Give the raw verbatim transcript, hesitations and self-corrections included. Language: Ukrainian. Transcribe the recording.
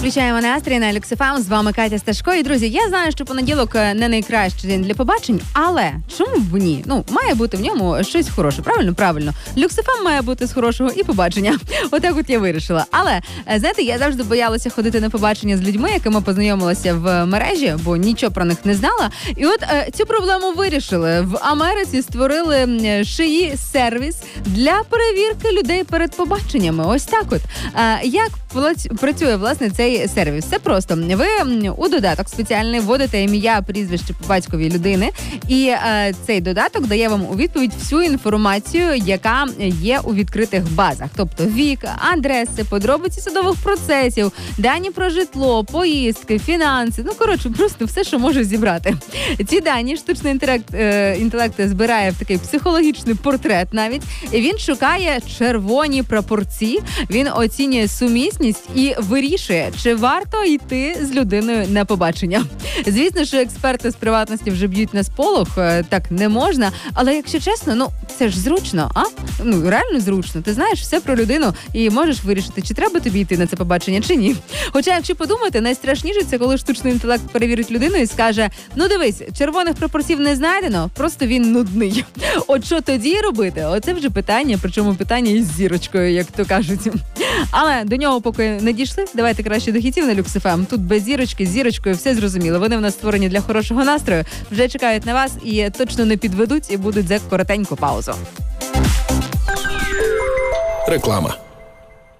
Включаємо настрій на Люкс еф ем. З вами Катя Сташко. І, друзі, я знаю, що понеділок не найкращий день для побачень, але чому б ні? Ну, має бути в ньому щось хороше, правильно? Правильно. Люкс еф ем має бути з хорошого і побачення. Отак от я вирішила. Але, знаєте, я завжди боялася ходити на побачення з людьми, якими познайомилася в мережі, бо нічого про них не знала. І от е, цю проблему вирішили. В Америці створили шиї сервіс для перевірки людей перед побаченнями. Ось так от. Е, як працює, власне, цей сервіс? Це просто. Ви у додаток спеціальний вводите ім'я, прізвище по батьковій людини, і е, цей додаток дає вам у відповідь всю інформацію, яка є у відкритих базах. Тобто вік, адреси, подробиці судових процесів, дані про житло, поїздки, фінанси. Ну, коротше, просто все, що може зібрати. Ці дані штучний інтелект, е, інтелект збирає в такий психологічний портрет навіть. І він шукає червоні прапорці, він оцінює сумісність і вирішує, чи варто йти з людиною на побачення. Звісно, що експерти з приватності вже б'ють на сполох, так не можна, але якщо чесно, ну, це ж зручно, а? Ну, реально зручно. Ти знаєш все про людину і можеш вирішити, чи треба тобі йти на це побачення, чи ні. Хоча, якщо подумати, найстрашніше це, коли штучний інтелект перевірить людину і скаже: ну дивись, червоних прапорців не знайдено, просто він нудний. От що тоді робити? Оце вже питання, причому питання із зірочкою, як то кажуть. Але до нього поки не дійшли, давайте краще до хітів на Люкс еф ем. Тут без зірочки, з зірочкою, все зрозуміло. Вони в нас створені для хорошого настрою, вже чекають на вас і точно не підведуть, і будуть за коротеньку паузу. Реклама.